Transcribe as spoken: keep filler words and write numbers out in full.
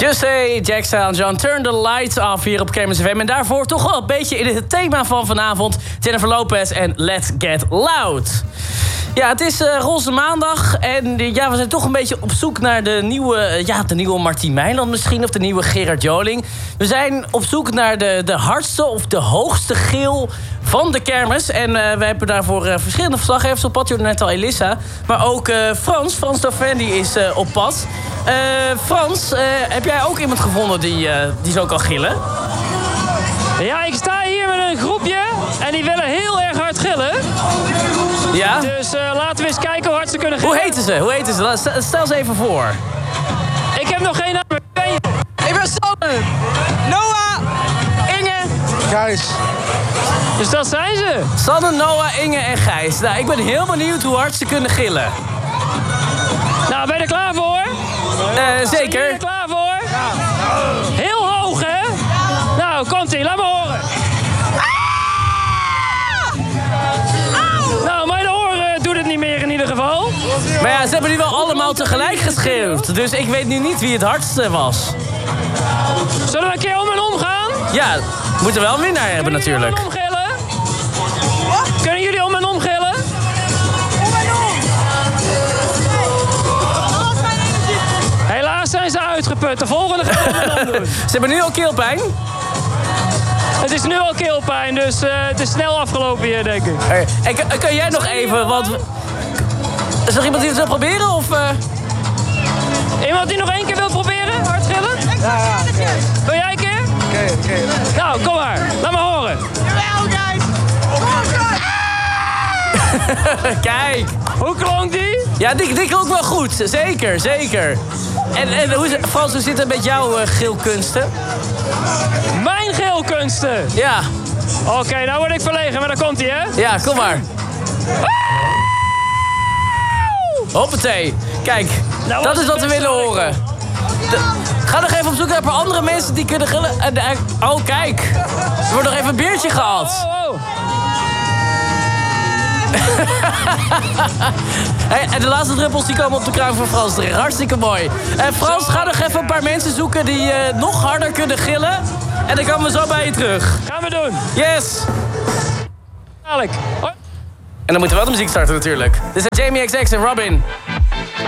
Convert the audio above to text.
Just Say, Jackson John, Turn the Lights Off hier op Kermis F M. En daarvoor toch wel een beetje in het thema van vanavond. Jennifer Lopez en Let's Get Loud. Ja, het is uh, Roze Maandag en uh, ja, we zijn toch een beetje op zoek naar de nieuwe, uh, ja, de nieuwe Martien Meiland misschien, of de nieuwe Gerard Joling. We zijn op zoek naar de, de hardste of de hoogste geel van de kermis. En uh, we hebben daarvoor uh, verschillende verslaggevers op pad. Je hoorde net al Elissa, maar ook uh, Frans. Frans Dauphin die is uh, op pad. Uh, Frans, uh, heb jij ook iemand gevonden die, uh, die zo kan gillen? Ja, ik sta hier met een groepje en die willen heel erg hard gillen. Ja? Dus uh, laten we eens kijken hoe hard ze kunnen gillen. Hoe heten ze? Hoe heten ze? Stel, stel ze even voor. Ik heb nog geen naam. Ik ben je. Ik ben Sanne. Noah. Inge. Gijs. Dus dat zijn ze. Sanne, Noah, Inge en Gijs. Nou, ik ben heel benieuwd hoe hard ze kunnen gillen. Nou, ben je er klaar voor? Uh, zeker. Ben je er klaar voor? Ja. Heel hoog, hè? Nou, komt-ie. Laat me horen. Nou, mijn oren doet het niet meer in ieder geval. Maar ja, ze hebben nu wel allemaal tegelijk geschreeuwd. Dus ik weet nu niet wie het hardste was. Zullen we een keer om en om gaan? Ja, we moeten wel een winnaar hebben natuurlijk. Kunnen jullie om en om gillen? Kunnen jullie om en om gillen? Helaas zijn ze uitgeput. De volgende gaan we om en om doen. Ze hebben nu al keelpijn. Het is nu al keelpijn, dus uh, het is snel afgelopen hier, denk ik. Hey, en kan, kan jij nog even, want... Is er iemand die het wil proberen, of... Uh... Iemand die nog één keer wil proberen? Hard gillen? Ja, ja, oké. Wil jij een keer? Oké, oké. Nou, kom maar. Laat me horen. Jawel, guys. Kijk. Hoe klonk die? Ja, die, die klonk wel goed. Zeker, zeker. En, en hoe, is- Frans, hoe zit het met jouw uh, geelkunsten? Mijn geelkunsten. Ja, Oké, okay, nou word ik verlegen, maar dan komt hij, hè? ja, kom maar. Hoppatee. Kijk, Nou, dat was is het wat we best willen wel horen. De- ga nog even op zoek naar een paar andere mensen die kunnen gillen. En, en- oh, kijk. Er wordt nog even een biertje gehad. Oh, oh. Hey, en de laatste druppels die komen op de kruin van Frans terecht. Hartstikke mooi. En Frans, ga nog even een paar mensen zoeken die uh, nog harder kunnen gillen. En dan komen we zo bij je terug. Gaan we doen. Yes! Dadelijk. Hoi. En dan moeten we wel de muziek starten natuurlijk. Dit is Jamie X X en Robin.